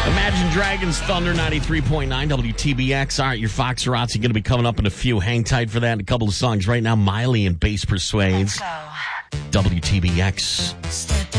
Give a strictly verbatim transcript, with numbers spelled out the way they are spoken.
Imagine Dragons, Thunder ninety-three point nine W T B X. All right, your Foxerots are going to be coming up in a few. Hang tight for that. A couple of songs right now. Miley and Bass Persuades. W T B X.